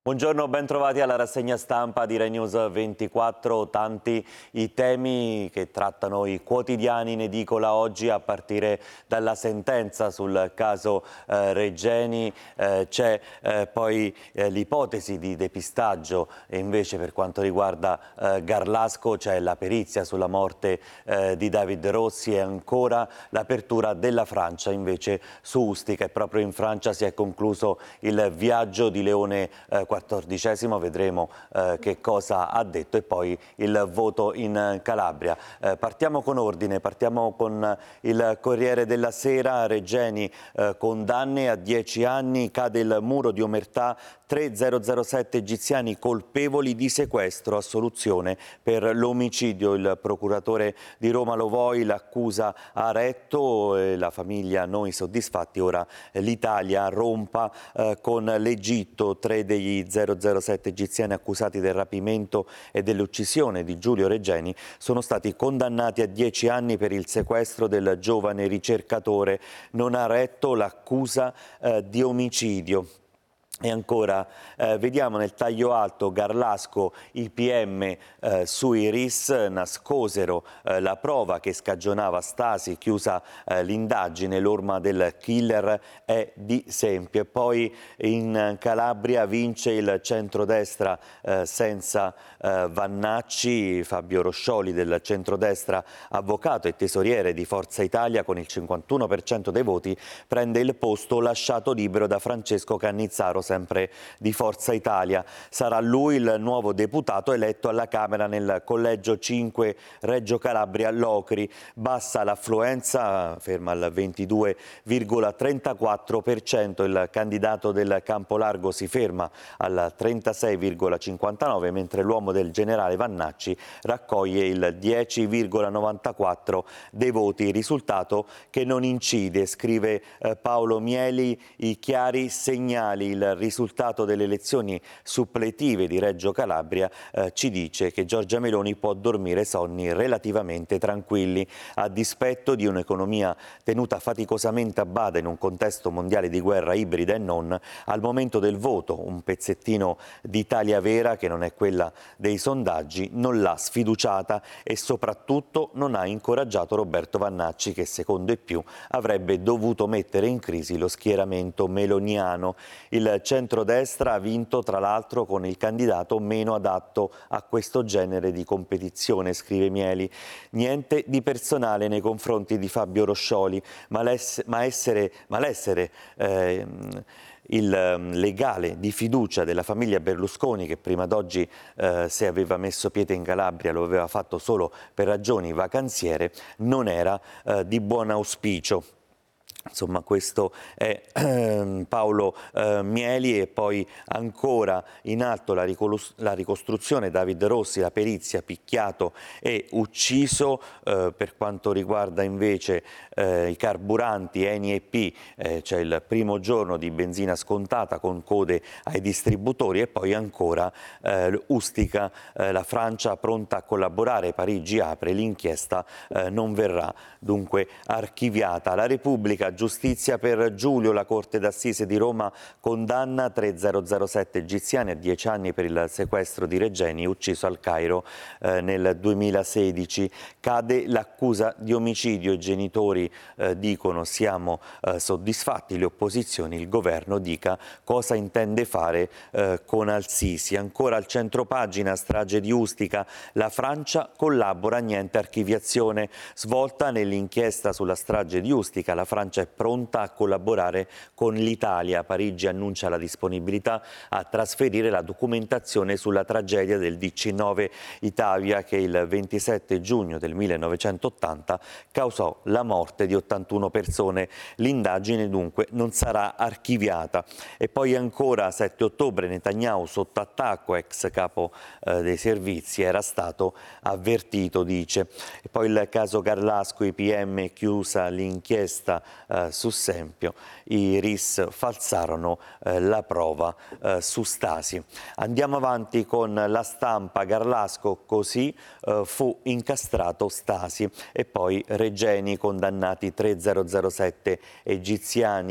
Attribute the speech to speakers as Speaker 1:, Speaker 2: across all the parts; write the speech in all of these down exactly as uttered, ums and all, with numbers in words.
Speaker 1: Buongiorno, ben trovati alla rassegna stampa di Rai News ventiquattro. Tanti i temi che trattano i quotidiani in edicola oggi, a partire dalla sentenza sul caso eh, Regeni. Eh, c'è eh, poi eh, l'ipotesi di depistaggio, e invece per quanto riguarda eh, Garlasco c'è la perizia sulla morte eh, di David Rossi, e ancora l'apertura della Francia invece su Ustica. E proprio in Francia si è concluso il viaggio di Leone eh, quattordicesimo, vedremo eh, che cosa ha detto, e poi il voto in Calabria. Eh, partiamo con ordine, partiamo con il Corriere della Sera. Regeni, eh, condanne a dieci anni, cade il muro di omertà, tre zero sette egiziani colpevoli di sequestro, assoluzione per l'omicidio. Il procuratore di Roma Lovoi l'accusa ha retto, e la famiglia noi soddisfatti. Ora l'Italia rompa eh, con l'Egitto. Tre degli zero zero sette egiziani accusati del rapimento e dell'uccisione di Giulio Regeni sono stati condannati a dieci anni per il sequestro del giovane ricercatore. Non ha retto l'accusa eh, di omicidio. E ancora, eh, vediamo nel taglio alto, Garlasco, i P M eh, sui R I S nascosero eh, la prova che scagionava Stasi, chiusa eh, l'indagine, l'orma del killer è di Sempio. E poi in Calabria vince il centrodestra eh, senza eh, Vannacci. Fabio Roscioli del centrodestra, avvocato e tesoriere di Forza Italia con il cinquantuno per cento dei voti, prende il posto lasciato libero da Francesco Cannizzaro, sempre di Forza Italia. Sarà lui il nuovo deputato eletto alla Camera nel collegio cinque Reggio Calabria Locri. Bassa l'affluenza, ferma al ventidue virgola trentaquattro per cento. Il candidato del Campolargo si ferma al trentasei virgola cinquantanove per cento, mentre l'uomo del generale Vannacci raccoglie il dieci virgola novantaquattro per cento dei voti. Risultato che non incide, scrive eh, Paolo Mieli, i chiari segnali. Il risultato delle elezioni suppletive di Reggio Calabria eh, ci dice che Giorgia Meloni può dormire sonni relativamente tranquilli, a dispetto di un'economia tenuta faticosamente a bada in un contesto mondiale di guerra ibrida e non. Al momento del voto un pezzettino di Italia Vera, che non è quella dei sondaggi, non l'ha sfiduciata e soprattutto non ha incoraggiato Roberto Vannacci, che secondo e più avrebbe dovuto mettere in crisi lo schieramento meloniano. Il centrodestra ha vinto tra l'altro con il candidato meno adatto a questo genere di competizione, scrive Mieli. Niente di personale nei confronti di Fabio Roscioli, ma l'essere ma l'essere eh, il legale di fiducia della famiglia Berlusconi, che prima d'oggi eh, se aveva messo piede in Calabria lo aveva fatto solo per ragioni vacanziere, non era eh, di buon auspicio. Insomma, questo è eh, Paolo eh, Mieli. E poi ancora in alto la, la ricostruzione, David Rossi, la perizia, picchiato e ucciso. Eh, per quanto riguarda invece eh, i carburanti Eni e P, eh, c'è il primo giorno di benzina scontata con code ai distributori. E poi ancora eh, Ustica, eh, la Francia pronta a collaborare, Parigi apre, l'inchiesta eh, non verrà dunque archiviata. La Repubblica, giustizia per Giulio, la Corte d'Assise di Roma condanna tre zero zero sette egiziani a dieci anni per il sequestro di Regeni, ucciso al Cairo eh, nel duemilasedici. Cade l'accusa di omicidio, i genitori eh, dicono siamo eh, soddisfatti, le opposizioni, il governo dica cosa intende fare eh, con Al-Sisi. Ancora al centropagina, strage di Ustica, la Francia collabora, niente archiviazione. Svolta nell'inchiesta sulla strage di Ustica, la Francia è pronta a collaborare con l'Italia. Parigi annuncia la disponibilità a trasferire la documentazione sulla tragedia del D C nove Italia, che il ventisette giugno del millenovecentottanta causò la morte di ottantuno persone. L'indagine dunque non sarà archiviata. E poi ancora sette ottobre, Netanyahu sotto attacco, ex capo eh, dei servizi, era stato avvertito, dice. E poi il caso Garlasco, i P M, chiusa l'inchiesta eh, su Sempio, i R I S falsarono eh, la prova eh, su Stasi. Andiamo avanti con La Stampa. Garlasco, così eh, fu incastrato Stasi. E poi Regeni, condannati tre zero zero sette egiziani.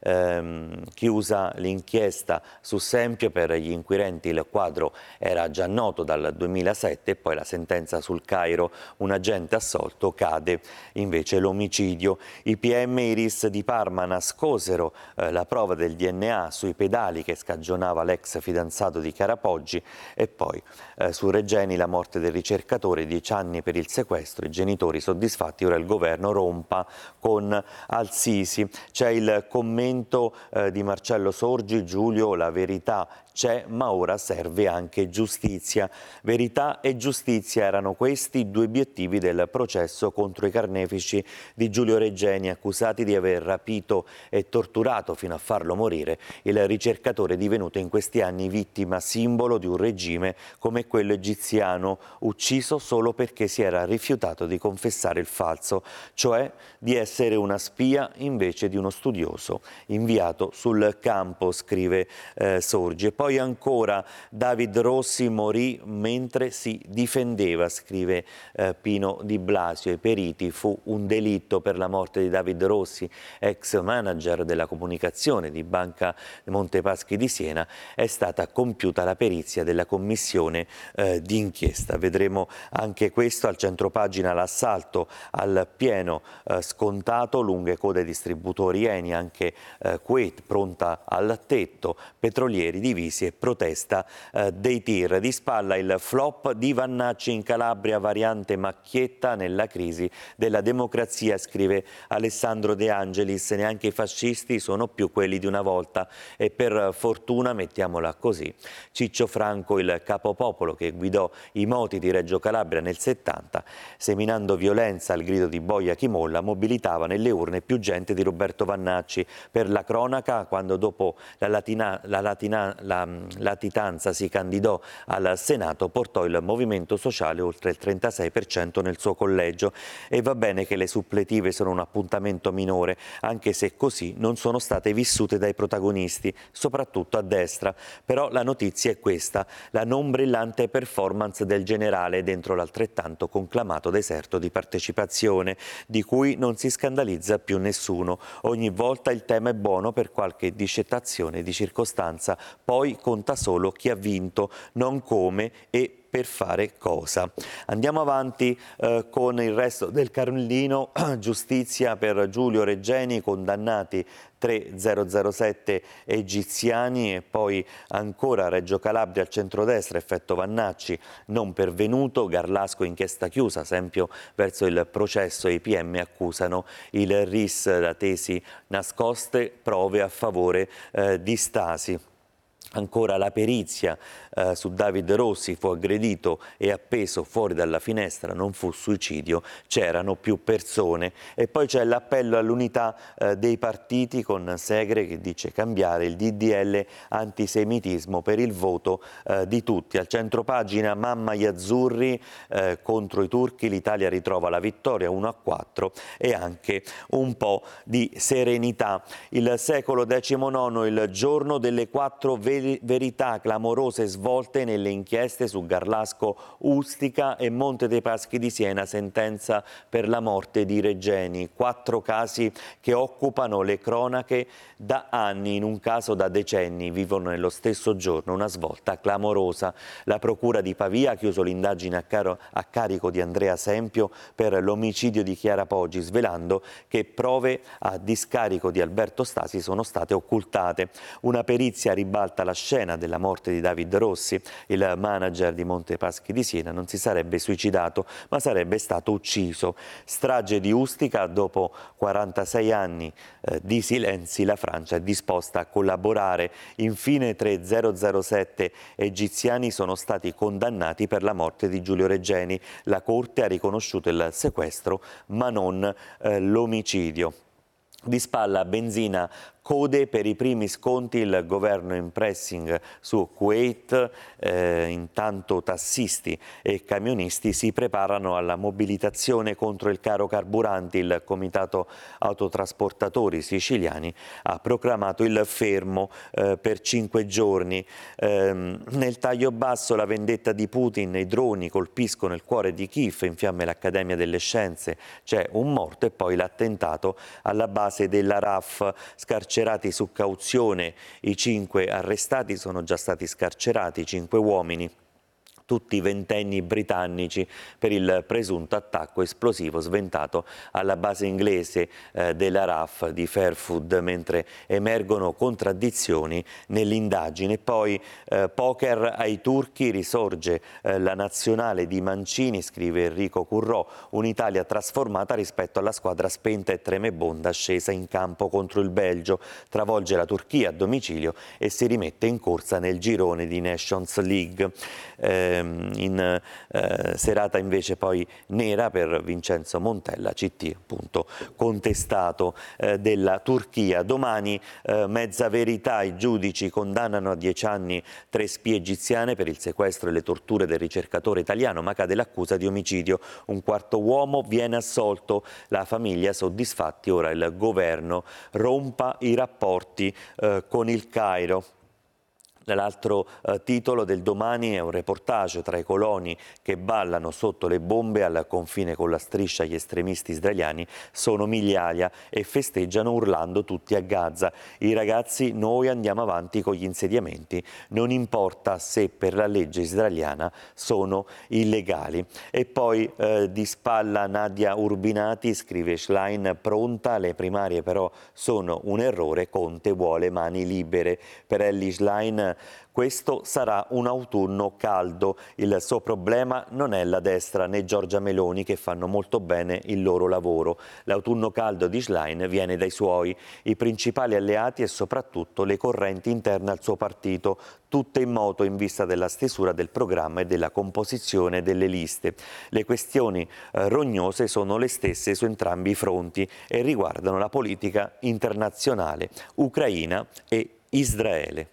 Speaker 1: ehm, chiusa l'inchiesta su Sempio. Per gli inquirenti il quadro era già noto dal duemilasette e poi la sentenza sul Cairo, un agente assolto, cade invece l'omicidio. I P M e i R I S di Parma nascosero eh, la prova del D N A sui pedali che scagionava l'ex fidanzato di Chiara Poggi e poi eh, su Regeni la morte del ricercatore, dieci anni per il sequestro, i genitori soddisfatti, ora il governo rompa con Al-Sisi. C'è il commento eh, di Marcello Sorgi: Giulio, la verità c'è, ma ora serve anche giustizia. Verità e giustizia erano questi i due obiettivi del processo contro i carnefici di Giulio Regeni, accusati di aver rapito e torturato fino a farlo morire il ricercatore divenuto in questi anni vittima simbolo di un regime come quello egiziano, ucciso solo perché si era rifiutato di confessare il falso, cioè di essere una spia invece di uno studioso inviato sul campo, scrive eh, Sorgi. E poi ancora David Rossi morì mentre si difendeva, scrive eh, Pino Di Blasio. Ai periti fu un delitto per la morte di David Rossi, ex manager della comunicazione di Banca Montepaschi di Siena. È stata compiuta la perizia della commissione eh, d'inchiesta. Vedremo anche questo al centropagina: l'assalto al pieno eh, scontato, lunghe code distributori Eni, anche eh, Kuwait pronta al tetto, petrolieri divisi e protesta eh, dei tir. Di spalla il flop di Vannacci in Calabria, variante macchietta nella crisi della democrazia, scrive Alessandro De Angelis. Neanche i fascisti sono più quelli di una volta e per fortuna, mettiamola così, Ciccio Franco, il capopopolo che guidò i moti di Reggio Calabria nel settanta, seminando violenza al grido di Boia chi molla, mobilitava nelle urne più gente di Roberto Vannacci. Per la cronaca, quando dopo la, Latina, la, Latina, la latitanza si candidò al Senato, portò il movimento sociale oltre il trentasei per cento nel suo collegio. E va bene che le suppletive sono un appuntamento minore, anche se così non sono state vissute dai protagonisti, soprattutto a destra. Però la notizia è questa: la non brillante performance del generale dentro l'altrettanto conclamato deserto di partecipazione, di cui non si scandalizza più nessuno. Ogni volta il tema è buono per qualche discettazione di circostanza, poi conta solo chi ha vinto, non come e per fare cosa. Andiamo avanti eh, con il resto del Carlino. Giustizia per Giulio Regeni, condannati tre mila sette egiziani. E poi ancora Reggio Calabria, al centrodestra, effetto Vannacci non pervenuto, Garlasco inchiesta chiusa, Sempio verso il processo, i P M accusano il R I S da tesi nascoste, prove a favore eh, di Stasi. Ancora la perizia eh, su David Rossi: fu aggredito e appeso fuori dalla finestra, non fu suicidio, c'erano più persone. E poi c'è l'appello all'unità eh, dei partiti, con Segre che dice cambiare il D D L antisemitismo per il voto eh, di tutti. Al centropagina Mamma gli azzurri eh, contro i turchi, l'Italia ritrova la vittoria uno a quattro e anche un po' di serenità. Il secolo diciannove, il giorno delle quattro veri verità, clamorose svolte nelle inchieste su Garlasco, Ustica e Monte dei Paschi di Siena, sentenza per la morte di Regeni. Quattro casi che occupano le cronache da anni, in un caso da decenni, vivono nello stesso giorno una svolta clamorosa. La procura di Pavia ha chiuso l'indagine a, caro, a carico di Andrea Sempio per l'omicidio di Chiara Poggi, svelando che prove a discarico di Alberto Stasi sono state occultate. Una perizia ribalta la scena della morte di David Rossi. Il manager di Montepaschi di Siena non si sarebbe suicidato, ma sarebbe stato ucciso. Strage di Ustica: dopo quarantasei anni eh, di silenzi, la Francia è disposta a collaborare. Infine tre mila sette egiziani sono stati condannati per la morte di Giulio Regeni. La Corte ha riconosciuto il sequestro, ma non eh, l'omicidio. Di spalla benzina, code per i primi sconti, il governo in pressing su Kuwait. Eh, intanto tassisti e camionisti si preparano alla mobilitazione contro il caro carburanti. Il comitato autotrasportatori siciliani ha proclamato il fermo eh, per cinque giorni. Eh, nel taglio basso la vendetta di Putin: i droni colpiscono il cuore di Kiev, in fiamme l'Accademia delle Scienze, c'è un morto. E poi l'attentato alla base della R A F, scarcerato scarcerati su cauzione, i cinque arrestati sono già stati scarcerati, cinque uomini, tutti ventenni britannici, per il presunto attacco esplosivo sventato alla base inglese eh, della R A F di Fairfood, mentre emergono contraddizioni nell'indagine. Poi eh, poker ai turchi, risorge eh, la nazionale di Mancini, scrive Enrico Currò, un'Italia trasformata rispetto alla squadra spenta e tremebonda scesa in campo contro il Belgio, travolge la Turchia a domicilio e si rimette in corsa nel girone di Nations League. Eh, in eh, serata invece poi nera per Vincenzo Montella, C T appunto contestato eh, della Turchia. Domani eh, mezza verità, i giudici condannano a dieci anni tre spie egiziane per il sequestro e le torture del ricercatore italiano, ma cade l'accusa di omicidio. Un quarto uomo viene assolto, la famiglia soddisfatti, ora il governo rompa i rapporti eh, con il Cairo. L'altro eh, titolo del Domani è un reportage tra i coloni che ballano sotto le bombe al confine con la striscia. Gli estremisti israeliani sono migliaia e festeggiano urlando tutti a Gaza. I ragazzi: noi andiamo avanti con gli insediamenti, non importa se per la legge israeliana sono illegali. E poi eh, di spalla Nadia Urbinati, scrive Schlein, pronta, le primarie però sono un errore, Conte vuole mani libere. Per Elly Schlein questo sarà un autunno caldo. Il suo problema non è la destra né Giorgia Meloni, che fanno molto bene il loro lavoro. L'autunno caldo di Schlein viene dai suoi, i principali alleati e soprattutto le correnti interne al suo partito, tutte in moto in vista della stesura del programma e della composizione delle liste. Le questioni eh, rognose sono le stesse su entrambi i fronti e riguardano la politica internazionale, Ucraina e Israele.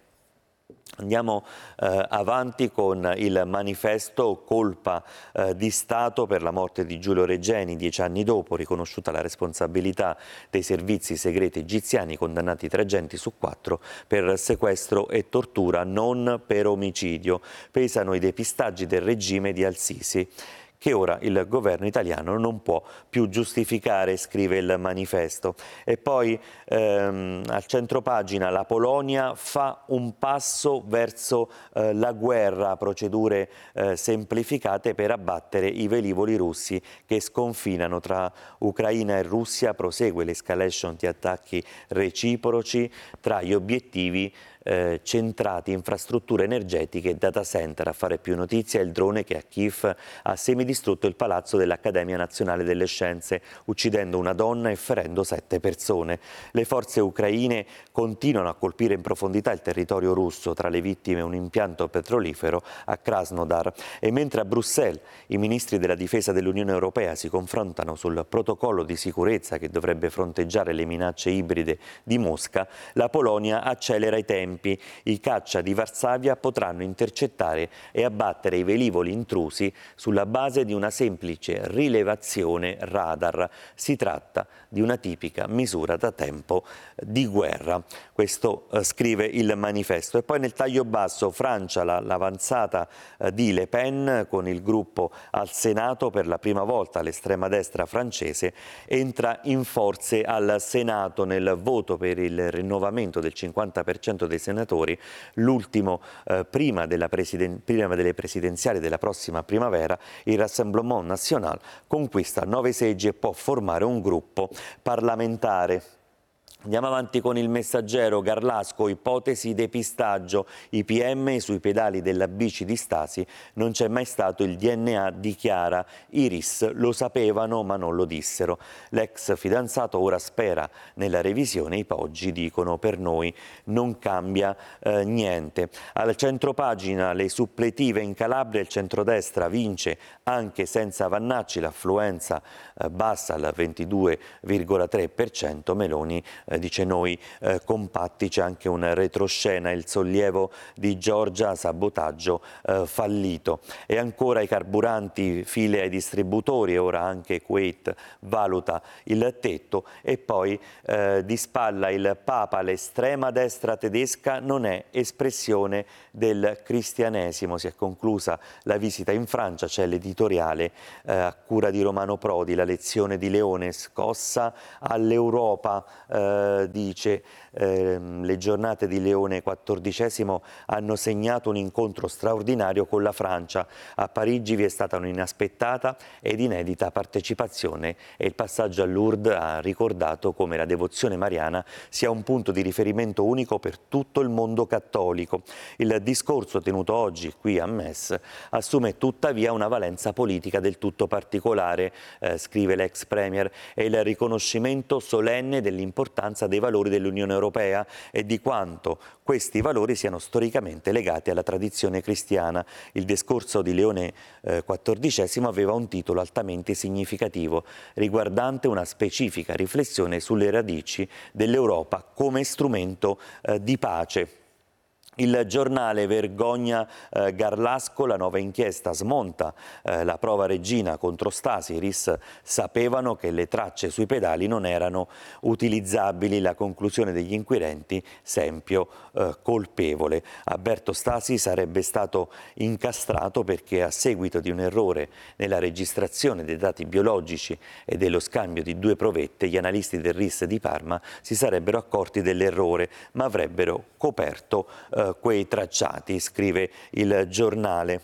Speaker 1: Andiamo eh, avanti con il manifesto colpa eh, di Stato per la morte di Giulio Regeni, dieci anni dopo, riconosciuta la responsabilità dei servizi segreti egiziani, condannati tre agenti su quattro per sequestro e tortura, non per omicidio. Pesano i depistaggi del regime di Al-Sisi, che ora il governo italiano non può più giustificare, scrive il manifesto. E poi ehm, al centropagina la Polonia fa un passo verso eh, la guerra, procedure eh, semplificate per abbattere i velivoli russi che sconfinano tra Ucraina e Russia, prosegue l'escalation di attacchi reciproci tra gli obiettivi Eh, centrati infrastrutture energetiche e data center. A fare più notizia il drone che a Kiev ha semidistrutto il palazzo dell'Accademia Nazionale delle Scienze, uccidendo una donna e ferendo sette persone. Le forze ucraine continuano a colpire in profondità il territorio russo, tra le vittime un impianto petrolifero a Krasnodar. E mentre a Bruxelles i ministri della difesa dell'Unione Europea si confrontano sul protocollo di sicurezza che dovrebbe fronteggiare le minacce ibride di Mosca, la Polonia accelera i tempi. I caccia di Varsavia potranno intercettare e abbattere i velivoli intrusi sulla base di una semplice rilevazione radar. Si tratta di una tipica misura da tempo di guerra. Questo eh, scrive il manifesto. E poi nel taglio basso Francia, la, l'avanzata eh, di Le Pen con il gruppo al Senato, per la prima volta l'estrema destra francese entra in forze al Senato nel voto per il rinnovamento del cinquanta per cento dei senatori, l'ultimo eh, prima, della presiden- prima delle presidenziali della prossima primavera. Il Rassemblement National conquista nove seggi e può formare un gruppo parlamentare. Andiamo avanti con il Messaggero. Garlasco, ipotesi depistaggio, I P M sui pedali della bici di Stasi, non c'è mai stato il D N A, dichiara Iris, lo sapevano ma non lo dissero. L'ex fidanzato ora spera nella revisione, i Poggi dicono per noi non cambia eh, niente. Al centropagina le suppletive in Calabria, il centrodestra vince anche senza Vannacci, l'affluenza eh, bassa al ventidue virgola tre per cento, Meloni eh, dice noi eh, compatti. C'è anche un retroscena, il sollievo di Giorgia, sabotaggio eh, fallito. E ancora i carburanti, file ai distributori, ora anche Kuwait valuta il tetto. E poi eh, di spalla il Papa, l'estrema destra tedesca non è espressione del cristianesimo. Si è conclusa la visita in Francia, c'è l'editoriale eh, a cura di Romano Prodi, la lezione di Leone, scossa all'Europa. Eh, eh, dice eh, le giornate di Leone quattordicesimo hanno segnato un incontro straordinario con la Francia. A Parigi vi è stata un'inaspettata ed inedita partecipazione e il passaggio a Lourdes ha ricordato come la devozione mariana sia un punto di riferimento unico per tutto il mondo cattolico. Il discorso tenuto oggi qui a Metz assume tuttavia una valenza politica del tutto particolare, eh, scrive l'ex premier, e il riconoscimento solenne dell'importanza dei valori dell'Unione Europea e di quanto questi valori siano storicamente legati alla tradizione cristiana. Il discorso di Leone eh, quattordicesimo aveva un titolo altamente significativo, riguardante una specifica riflessione sulle radici dell'Europa come strumento eh, di pace. Il giornale vergogna eh, Garlasco, la nuova inchiesta smonta eh, la prova regina contro Stasi. I R I S sapevano che le tracce sui pedali non erano utilizzabili. La conclusione degli inquirenti, Sempio eh, colpevole. Alberto Stasi sarebbe stato incastrato perché a seguito di un errore nella registrazione dei dati biologici e dello scambio di due provette, gli analisti del R I S di Parma si sarebbero accorti dell'errore ma avrebbero coperto eh, quei tracciati, scrive il giornale.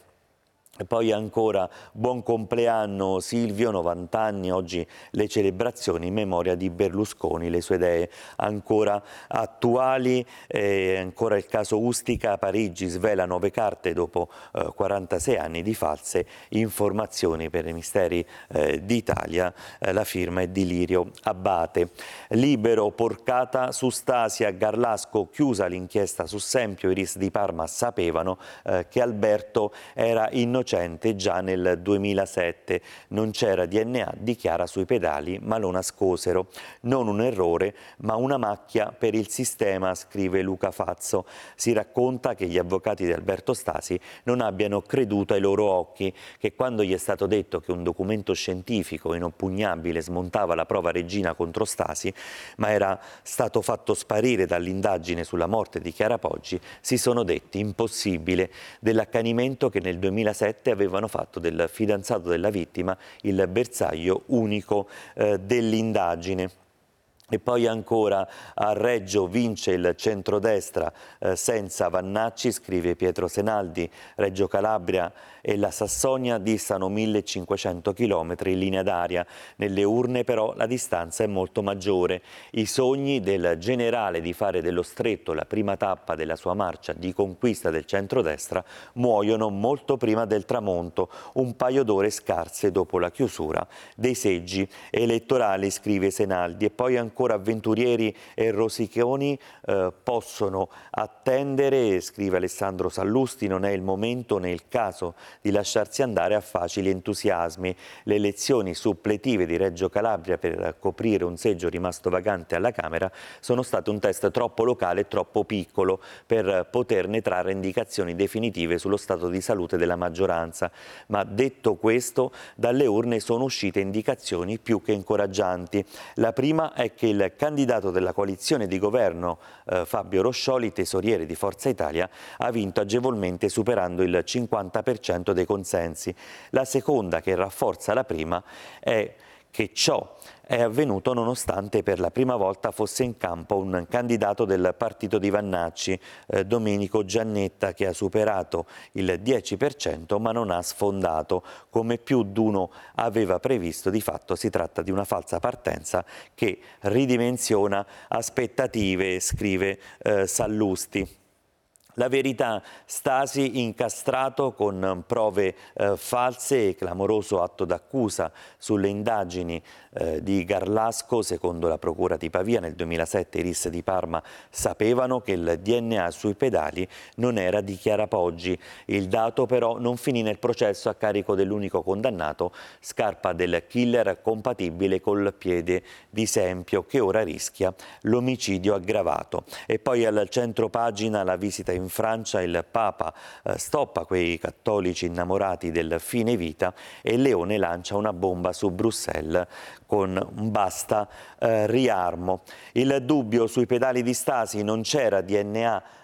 Speaker 1: E poi ancora buon compleanno Silvio, novanta anni, oggi le celebrazioni in memoria di Berlusconi, le sue idee ancora attuali, eh, ancora il caso Ustica a Parigi svela nuove carte dopo eh, quarantasei anni di false informazioni per i misteri eh, d'Italia, eh, la firma è di Lirio Abbate. Libero, porcata su Stasi a Garlasco, chiusa l'inchiesta su Sempio, i R I S di Parma sapevano eh, che Alberto era innocente già nel duemilasette, non c'era D N A, dichiara sui pedali, ma lo nascosero. Non un errore, ma una macchia per il sistema, scrive Luca Fazzo. Si racconta che gli avvocati di Alberto Stasi non abbiano creduto ai loro occhi, che quando gli è stato detto che un documento scientifico inoppugnabile smontava la prova regina contro Stasi, ma era stato fatto sparire dall'indagine sulla morte di Chiara Poggi, si sono detti impossibile, dell'accanimento che nel duemilasette avevano fatto del fidanzato della vittima il bersaglio unico eh, dell'indagine. E poi ancora a Reggio vince il centrodestra eh, senza Vannacci, scrive Pietro Senaldi. Reggio Calabria e la Sassonia distano millecinquecento chilometri in linea d'aria. Nelle urne però la distanza è molto maggiore. I sogni del generale di fare dello stretto la prima tappa della sua marcia di conquista del centrodestra muoiono molto prima del tramonto, un paio d'ore scarse dopo la chiusura dei seggi elettorali, scrive Senaldi. E poi ancora Ancora avventurieri e rosiconi eh, possono attendere, scrive Alessandro Sallusti, non è il momento né il caso di lasciarsi andare a facili entusiasmi. Le elezioni suppletive di Reggio Calabria per coprire un seggio rimasto vacante alla Camera sono state un test troppo locale e troppo piccolo per poterne trarre indicazioni definitive sullo stato di salute della maggioranza. Ma detto questo, dalle urne sono uscite indicazioni più che incoraggianti. La prima è che il candidato della coalizione di governo eh, Fabio Roscioli, tesoriere di Forza Italia, ha vinto agevolmente superando il cinquanta per cento dei consensi. La seconda, che rafforza la prima, è che ciò è avvenuto nonostante per la prima volta fosse in campo un candidato del partito di Vannacci, eh, Domenico Giannetta, che ha superato il dieci per cento ma non ha sfondato. Come più d'uno aveva previsto, di fatto si tratta di una falsa partenza che ridimensiona aspettative, scrive eh, Sallusti. La verità, Stasi incastrato con prove eh, false e clamoroso atto d'accusa sulle indagini eh, di Garlasco. Secondo la Procura di Pavia nel duemilasette i R I S di Parma sapevano che il D N A sui pedali non era di Chiara Poggi. Il dato però non finì nel processo a carico dell'unico condannato, scarpa del killer compatibile col piede di Sempio, che ora rischia l'omicidio aggravato. E poi al centro pagina la visita in Francia, il Papa eh, stoppa quei cattolici innamorati del fine vita e Leone lancia una bomba su Bruxelles con un basta eh, riarmo. Il dubbio sui pedali di Stasi, non c'era D N A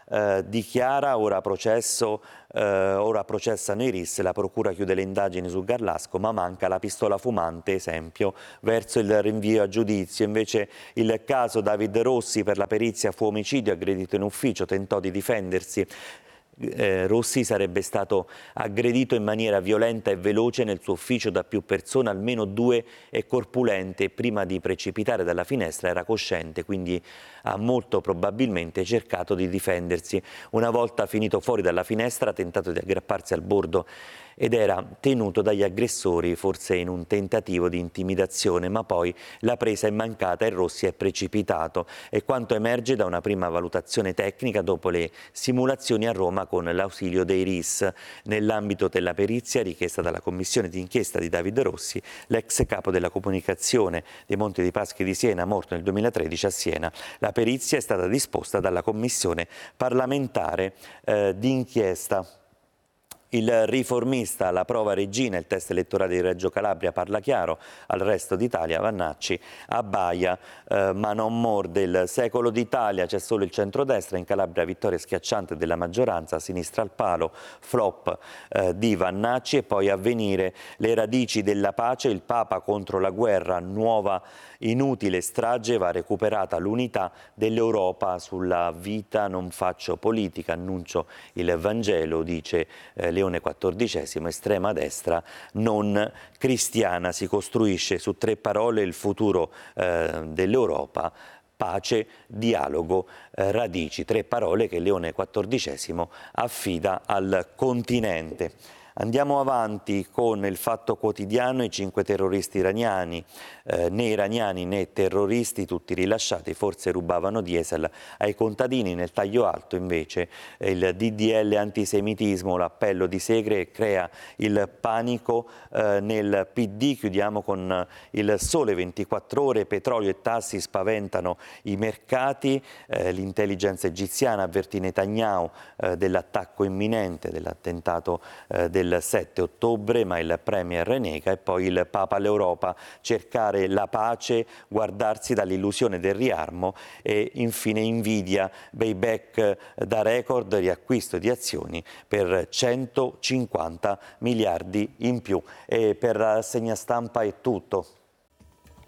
Speaker 1: eh, dichiara ora processo, eh, ora processano i R I S, la procura chiude le indagini su Garlasco, ma manca la pistola fumante, esempio, verso il rinvio a giudizio. Invece il caso David Rossi per la perizia fu omicidio, aggredito in ufficio, tentò di difendersi. Eh, Rossi sarebbe stato aggredito in maniera violenta e veloce nel suo ufficio da più persone, almeno due e corpulente. Prima di precipitare dalla finestra era cosciente, quindi ha molto probabilmente cercato di difendersi. Una volta finito fuori dalla finestra ha tentato di aggrapparsi al bordo ed era tenuto dagli aggressori, forse in un tentativo di intimidazione, ma poi la presa è mancata e Rossi è precipitato. È quanto emerge da una prima valutazione tecnica dopo le simulazioni a Roma con l'ausilio dei R I S. Nell'ambito della perizia richiesta dalla commissione d'inchiesta di David Rossi, l'ex capo della comunicazione dei Monti dei Paschi di Siena, morto nel duemilatredici a Siena. La perizia è stata disposta dalla commissione parlamentare eh, d'inchiesta. Il riformista, la prova regina, il test elettorale di Reggio Calabria parla chiaro, al resto d'Italia Vannacci abbaia, eh, ma non morde. Il secolo d'Italia, c'è solo il centrodestra, in Calabria vittoria schiacciante della maggioranza, a sinistra al palo, flop eh, di Vannacci. E poi Avvenire, le radici della pace, il Papa contro la guerra, nuova inutile strage, va recuperata l'unità dell'Europa. Sulla vita non faccio politica, annuncio il Vangelo, dice eh, Leone quattordicesimo, estrema destra non cristiana. Si costruisce su tre parole il futuro eh, dell'Europa: pace, dialogo, eh, radici. Tre parole che Leone quattordicesimo affida al continente. Andiamo avanti con il Fatto Quotidiano, i cinque terroristi iraniani, eh, né iraniani né terroristi, tutti rilasciati, forse rubavano diesel ai contadini. Nel taglio alto invece eh, il D D L antisemitismo, l'appello di Segre crea il panico eh, nel P D. Chiudiamo con il Sole ventiquattro Ore, petrolio e tassi spaventano i mercati, eh, l'intelligence egiziana avvertì Netanyahu eh, dell'attacco imminente, dell'attentato eh, del il sette ottobre, ma il Premier nega. E poi il Papa all'Europa, cercare la pace, guardarsi dall'illusione del riarmo. E infine Nvidia, buyback da record, riacquisto di azioni per centocinquanta miliardi in più. E per la rassegna stampa è tutto.